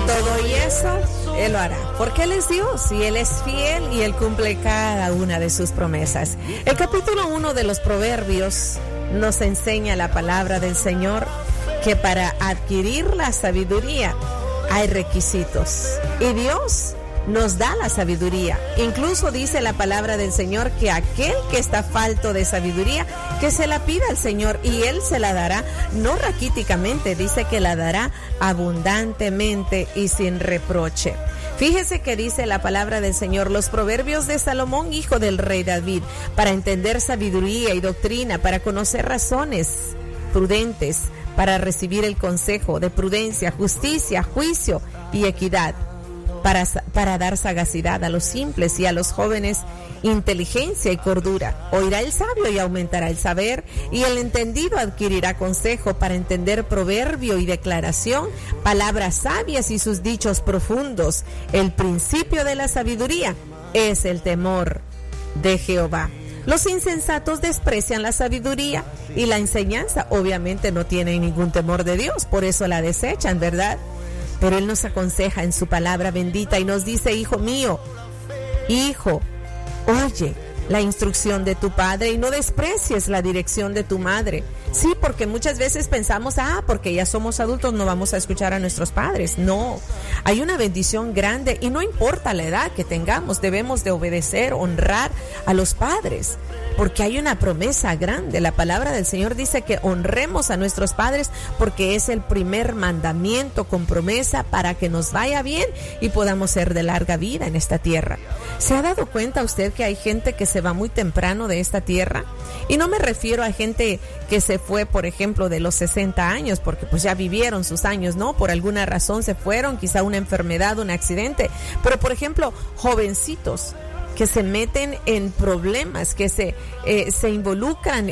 todo y eso Él lo hará, porque Él es Dios y Él es fiel y Él cumple cada una de sus promesas. El capítulo 1 de los Proverbios nos enseña la palabra del Señor que para adquirir la sabiduría hay requisitos y Dios nos da la sabiduría. Incluso dice la palabra del Señor que aquel que está falto de sabiduría, que se la pida al Señor y Él se la dará, no raquíticamente, dice que la dará abundantemente y sin reproche. Fíjese que dice la palabra del Señor, los proverbios de Salomón, hijo del rey David, para entender sabiduría y doctrina, para conocer razones prudentes, para recibir el consejo de prudencia, justicia, juicio y equidad, para dar sagacidad a los simples y a los jóvenes inteligencia y cordura. Oirá el sabio y aumentará el saber, y el entendido adquirirá consejo para entender proverbio y declaración, palabras sabias y sus dichos profundos. El principio de la sabiduría es el temor de Jehová. Los insensatos desprecian la sabiduría y la enseñanza. Obviamente no tienen ningún temor de Dios, por eso la desechan, ¿verdad? Pero Él nos aconseja en su palabra bendita y nos dice, hijo mío, hijo, oye la instrucción de tu padre y no desprecies la dirección de tu madre. Sí, porque muchas veces pensamos, porque ya somos adultos no vamos a escuchar a nuestros padres. No, hay una bendición grande y no importa la edad que tengamos, debemos de obedecer, honrar a los padres, porque hay una promesa grande. La palabra del Señor dice que honremos a nuestros padres porque es el primer mandamiento con promesa para que nos vaya bien y podamos ser de larga vida en esta tierra. ¿Se ha dado cuenta usted que hay gente que se va muy temprano de esta tierra? Y no me refiero a gente que se fue, por ejemplo, de los 60 años, porque pues ya vivieron sus años, ¿no? Por alguna razón se fueron, quizá una enfermedad, un accidente. Pero, por ejemplo, jovencitos que se meten en problemas, que se involucran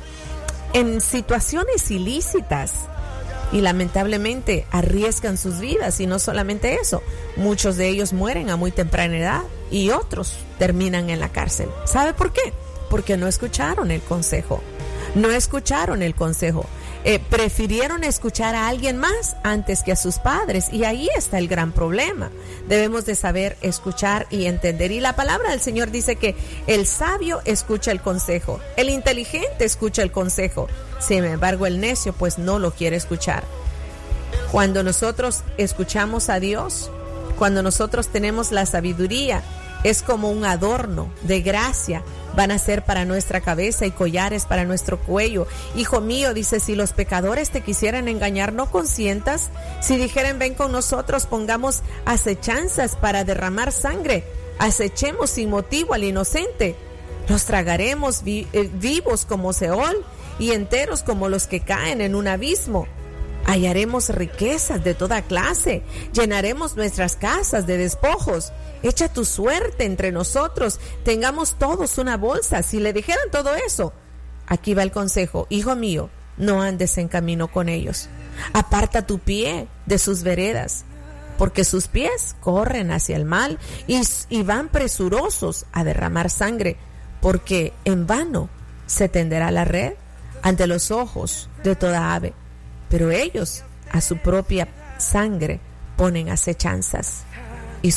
en situaciones ilícitas y lamentablemente arriesgan sus vidas. Y no solamente eso, muchos de ellos mueren a muy temprana edad y otros terminan en la cárcel. ¿Sabe por qué? Porque no escucharon el consejo. No escucharon el consejo. Prefirieron escuchar a alguien más antes que a sus padres, y ahí está el gran problema. Debemos de saber escuchar y entender, y la palabra del Señor dice que el sabio escucha el consejo, el inteligente escucha el consejo, sin embargo el necio pues no lo quiere escuchar. Cuando nosotros escuchamos a Dios, cuando nosotros tenemos la sabiduría, es como un adorno de gracia. Van a ser para nuestra cabeza y collares para nuestro cuello. Hijo mío, dice, si los pecadores te quisieran engañar, no consientas. Si dijeren, ven con nosotros, pongamos acechanzas para derramar sangre. Acechemos sin motivo al inocente. Los tragaremos vivos como Seol y enteros como los que caen en un abismo. Hallaremos riquezas de toda clase, llenaremos nuestras casas de despojos. Echa tu suerte entre nosotros, tengamos todos una bolsa. Si le dijeran todo eso, aquí va el consejo: hijo mío, no andes en camino con ellos. Aparta tu pie de sus veredas, porque sus pies corren hacia el mal y van presurosos a derramar sangre, porque en vano se tenderá la red ante los ojos de toda ave. Pero ellos a su propia sangre ponen acechanzas, y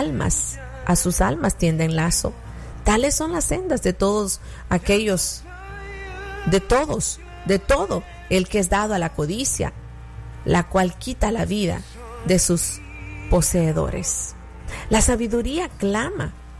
a sus almas tienden lazo. Tales son las sendas de todos aquellos, de todo el que es dado a la codicia, la cual quita la vida de sus poseedores. La sabiduría clama